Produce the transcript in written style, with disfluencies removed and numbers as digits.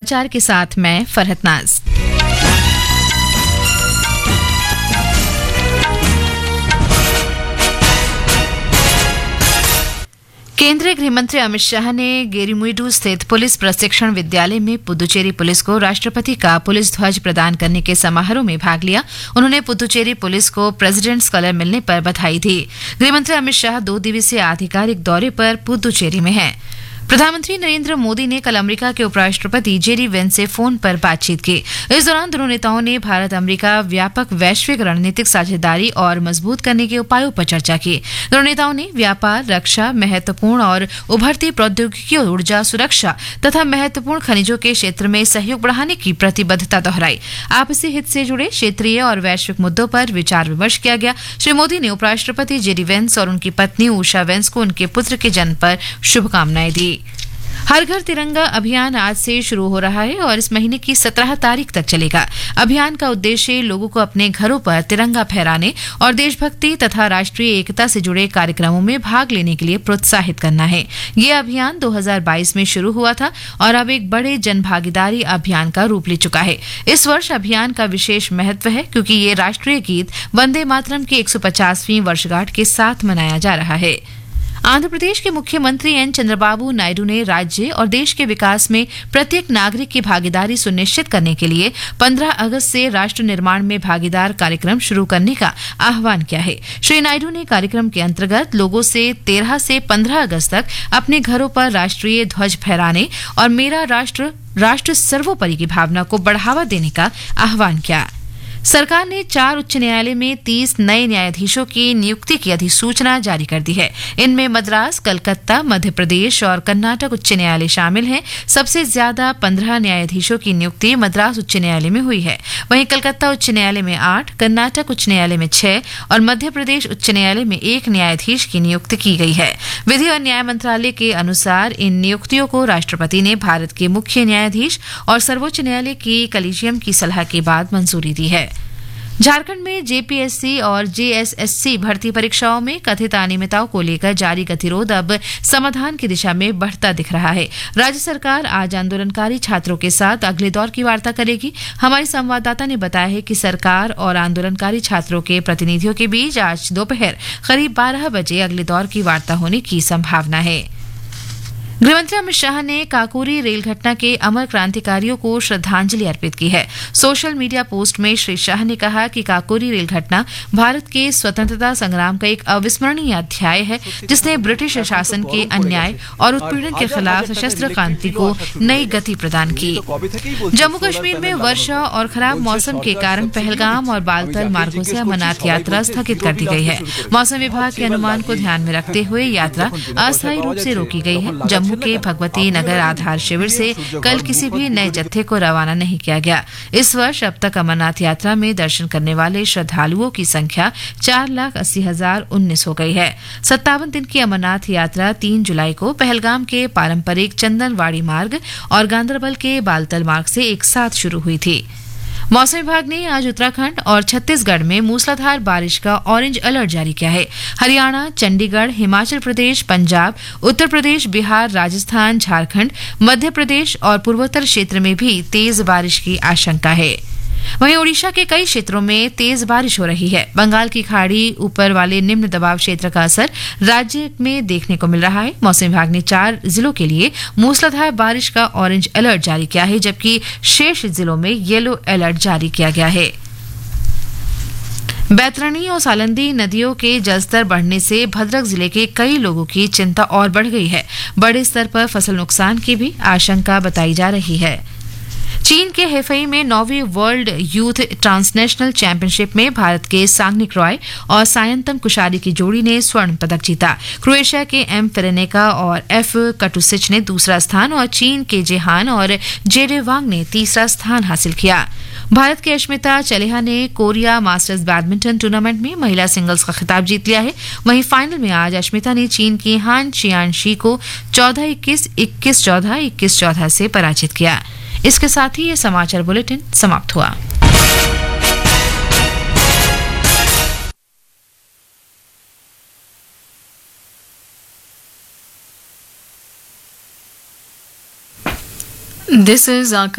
समाचार के साथ मैं फरहत नाज। केंद्रीय गृहमंत्री अमित शाह ने गेरिमुइडू स्थित पुलिस प्रशिक्षण विद्यालय में पुदुचेरी पुलिस को राष्ट्रपति का पुलिस ध्वज प्रदान करने के समारोह में भाग लिया। उन्होंने पुदुचेरी पुलिस को प्रेसिडेंट्स कलर मिलने पर बधाई दी। गृहमंत्री अमित शाह 2 दिवसीय आधिकारिक दौरे पर पुदुचेरी में हैं। प्रधानमंत्री नरेंद्र मोदी ने कल अमेरिका के उपराष्ट्रपति जेडी वेंस से फोन पर बातचीत की। इस दौरान दोनों नेताओं ने भारत अमेरिका व्यापक वैश्विक रणनीतिक साझेदारी और मजबूत करने के उपायों पर चर्चा की। दोनों नेताओं ने व्यापार, रक्षा, महत्वपूर्ण और उभरती प्रौद्योगिकी, ऊर्जा सुरक्षा तथा महत्वपूर्ण खनिजों के क्षेत्र में सहयोग बढ़ाने की प्रतिबद्धता दोहराई। आपसी हित से जुड़े क्षेत्रीय और वैश्विक मुद्दों पर विचार विमर्श किया गया। श्री मोदी ने उपराष्ट्रपति जेडी वेंस और उनकी पत्नी उषा वेंस को उनके पुत्र के जन्म पर शुभकामनाएं दी। हर घर तिरंगा अभियान आज से शुरू हो रहा है और इस महीने की 17 तारीख तक चलेगा। अभियान का उद्देश्य लोगों को अपने घरों पर तिरंगा फहराने और देशभक्ति तथा राष्ट्रीय एकता से जुड़े कार्यक्रमों में भाग लेने के लिए प्रोत्साहित करना है। यह अभियान 2022 में शुरू हुआ था और अब एक बड़े जनभागीदारी अभियान का रूप ले चुका है। इस वर्ष अभियान का विशेष महत्व है क्योंकि ये राष्ट्रीय गीत वंदे मातरम की 150वीं वर्षगांठ के साथ मनाया जा रहा है। आंध्र प्रदेश के मुख्यमंत्री एन चंद्रबाबू नायडू ने राज्य और देश के विकास में प्रत्येक नागरिक की भागीदारी सुनिश्चित करने के लिए 15 अगस्त से राष्ट्र निर्माण में भागीदार कार्यक्रम शुरू करने का आह्वान किया है। श्री नायडू ने कार्यक्रम के अंतर्गत लोगों से 13 से 15 अगस्त तक अपने घरों पर राष्ट्रीय ध्वज फहराने और मेरा राष्ट्र सर्वोपरि की भावना को बढ़ावा देने का आह्वान किया। सरकार ने 4 उच्च न्यायालय में 30 नए न्यायाधीशों की नियुक्ति की अधिसूचना जारी कर दी है। इनमें मद्रास, कलकत्ता, मध्य प्रदेश और कर्नाटक उच्च न्यायालय शामिल हैं। सबसे ज्यादा 15 न्यायाधीशों की नियुक्ति मद्रास उच्च न्यायालय में हुई है। वहीं कलकत्ता उच्च न्यायालय में 8, कर्नाटक उच्च न्यायालय में 6 और मध्य प्रदेश उच्च न्यायालय में 1 न्यायाधीश की नियुक्ति की गई है। विधि और न्याय मंत्रालय के अनुसार इन नियुक्तियों को राष्ट्रपति ने भारत के मुख्य न्यायाधीश और सर्वोच्च न्यायालय की कलीजियम की सलाह के बाद मंजूरी दी है। झारखंड में जेपीएससी और जेएसएससी भर्ती परीक्षाओं में कथित अनियमितताओं को लेकर जारी गतिरोध अब समाधान की दिशा में बढ़ता दिख रहा है। राज्य सरकार आज आंदोलनकारी छात्रों के साथ अगले दौर की वार्ता करेगी। हमारी संवाददाता ने बताया है कि सरकार और आंदोलनकारी छात्रों के प्रतिनिधियों के बीच आज दोपहर करीब 12 बजे अगले दौर की वार्ता होने की संभावना है। गृहमंत्री अमित शाह ने काकोरी रेल घटना के अमर क्रांतिकारियों को श्रद्धांजलि अर्पित की है। सोशल मीडिया पोस्ट में श्री शाह ने कहा कि काकोरी रेल घटना भारत के स्वतंत्रता संग्राम का एक अविस्मरणीय अध्याय है, जिसने ब्रिटिश शासन के अन्याय और उत्पीड़न के खिलाफ सशस्त्र क्रांति को नई गति प्रदान की। जम्मू कश्मीर में वर्षा और खराब मौसम के कारण पहलगाम और बालतल मार्गों से अमरनाथ यात्रा स्थगित कर दी गई है। मौसम विभाग के अनुमान को ध्यान में रखते हुए यात्रा अस्थायी रूप से रोकी गई है। जम्मू के भगवती नगर आधार शिविर से कल किसी भी नए जत्थे को रवाना नहीं किया गया। इस वर्ष अब तक अमरनाथ यात्रा में दर्शन करने वाले श्रद्धालुओं की संख्या 4,80,019 हो गई है। 57 दिन की अमरनाथ यात्रा 3 जुलाई को पहलगाम के पारंपरिक चंदनवाड़ी मार्ग और गांदरबल के बालतल मार्ग से एक साथ शुरू हुई थी। मौसम विभाग ने आज उत्तराखंड और छत्तीसगढ़ में मूसलाधार बारिश का ऑरेंज अलर्ट जारी किया है। हरियाणा, चंडीगढ़, हिमाचल प्रदेश, पंजाब, उत्तर प्रदेश, बिहार, राजस्थान, झारखंड, मध्य प्रदेश और पूर्वोत्तर क्षेत्र में भी तेज बारिश की आशंका है। वहीं ओडिशा के कई क्षेत्रों में तेज बारिश हो रही है। बंगाल की खाड़ी ऊपर वाले निम्न दबाव क्षेत्र का असर राज्य में देखने को मिल रहा है। मौसम विभाग ने 4 जिलों के लिए मूसलाधार बारिश का ऑरेंज अलर्ट जारी किया है, जबकि शेष जिलों में येलो अलर्ट जारी किया गया है। बैतरणी और सालंदी नदियों के जलस्तर बढ़ने से भद्रक जिले के कई लोगों की चिंता और बढ़ गई है। बड़े स्तर पर फसल नुकसान की भी आशंका बताई जा रही है। चीन के हेफई में 9वीं वर्ल्ड यूथ ट्रांसनेशनल चैंपियनशिप में भारत के सांगनिक रॉय और सायंतम कुशारी की जोड़ी ने स्वर्ण पदक जीता। क्रोएशिया के एम फेरेनेका और एफ कटुसिच ने दूसरा स्थान और चीन के जेहान और जेडे वांग ने तीसरा स्थान हासिल किया। भारत की अश्मिता चलेहा ने कोरिया मास्टर्स बैडमिंटन टूर्नामेंट में महिला सिंगल्स का खिताब जीत लिया है। वहीं फाइनल में आज अश्मिता ने चीन की हान चियानशी को 14-21, 21-14, 21-14 से पराजित किया। इसके साथ ही ये समाचार बुलेटिन समाप्त हुआ। This is